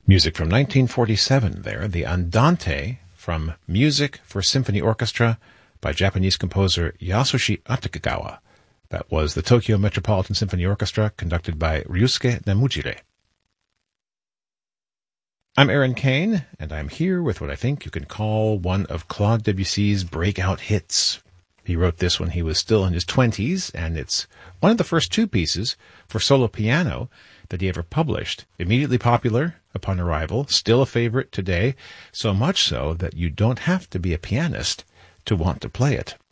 Music from 1947 there, the Andante from Music for Symphony Orchestra by Japanese composer Yasushi Akutagawa. That was the Tokyo Metropolitan Symphony Orchestra, conducted by Ryusuke Namujire. I'm Aaron Kane, and I'm here with what I think you can call one of Claude Debussy's breakout hits. He wrote this when he was still in his 20s, and it's one of the first two pieces for solo piano that he ever published. Immediately popular upon arrival, still a favorite today, so much so that you don't have to be a pianist to want to play it.